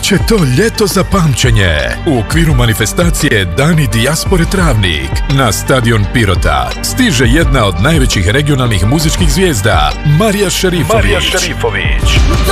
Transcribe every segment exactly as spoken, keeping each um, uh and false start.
Biće to ljeto za pamćenje. U okviru manifestacije Dani dijaspore Travnik na stadion Pirota stiže jedna od najvećih regionalnih muzičkih zvijezda, Marija Šerifović. Marija Šerifović.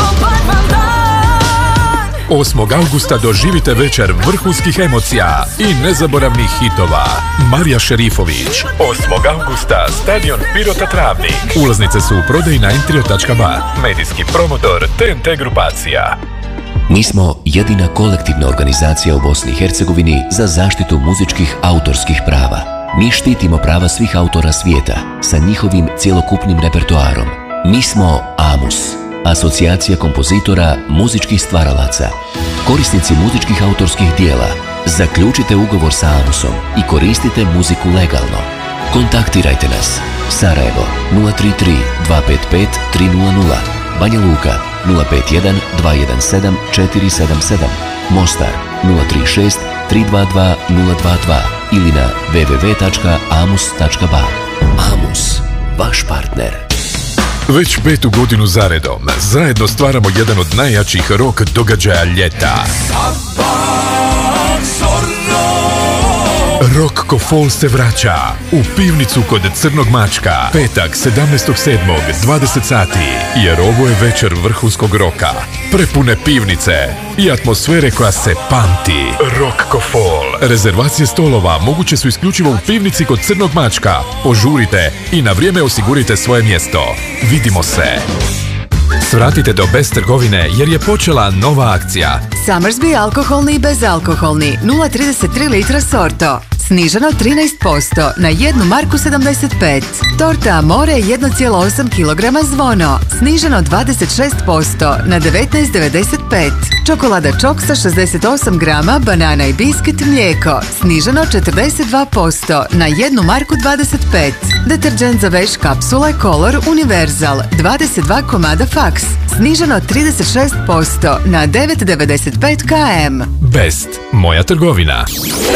osmog augusta doživite večer vrhunskih emocija i nezaboravnih hitova. Marija Šerifović. osmog augusta, stadion Pirota Travnik. Ulaznice su u prodaji na entrio tačka ba. Medijski promotor T N T grupacija. Mi smo jedina kolektivna organizacija u Bosni i Hercegovini za zaštitu muzičkih autorskih prava. Mi štitimo prava svih autora svijeta sa njihovim cjelokupnim repertoarom. Mi smo AMUS, Asocijacija kompozitora muzičkih stvaralaca. Korisnici muzičkih autorskih dijela, zaključite ugovor sa AMUSom i koristite muziku legalno. Kontaktirajte nas. Sarajevo nula tri tri dva pet pet tri nula nula, Banja Luka nula pet jedan dva jedan sedam četiri sedam sedam, Mostar nula tri šest tri dva dva nula dva dva ili na w w w tačka amus tačka ba. AMUS, vaš partner. Već petu godinu zaredom zajedno stvaramo jedan od najjačih rock događaja ljeta. Rock ko fol se vraća u pivnicu kod Crnog mačka. Petak sedamnaestog sedmog dvadeset sati. Jer ovo je večer vrhunskog roka. Prepune pivnice i atmosfere koja se pamti. Rock ko fol. Rezervacije stolova moguće su isključivo u pivnici kod Crnog mačka. Požurite i na vrijeme osigurite svoje mjesto. Vidimo se. Svratite do Best trgovine jer je počela nova akcija. Summersby alkoholni i bezalkoholni nula zarez trideset tri litra Sorto. Sniženo trinaest posto na jednu marku sedamdeset pet. Torta Amore jedan zarez osam kilograma Zvono. Sniženo dvadeset šest posto na devetnaest devedeset pet. Čokolada Čoksa šezdeset osam grama, banana i biskit mlijeko. Sniženo četrdeset dva posto na jednu marku dvadeset pet. Deterđent za veš kapsule Color Universal dvadeset dva komada Fax. Sniženo trideset šest posto na devet devedeset pet km. Best, moja trgovina.